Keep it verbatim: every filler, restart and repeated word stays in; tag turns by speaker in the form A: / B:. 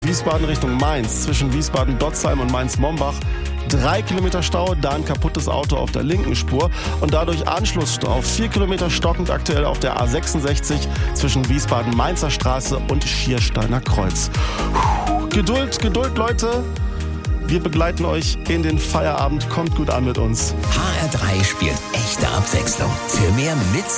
A: Wiesbaden Richtung Mainz zwischen Wiesbaden-Dotzheim und Mainz-Mombach. Drei Kilometer Stau, da ein kaputtes Auto auf der linken Spur und dadurch Anschlussstau. Vier Kilometer stockend aktuell auf der A sechsundsechzig zwischen Wiesbaden-Mainzer Straße und Schiersteiner Kreuz. Puh, Geduld, Geduld, Leute. Wir begleiten euch in den Feierabend. Kommt gut an mit uns.
B: H R drei spielt echte Abwechslung. Für mehr mit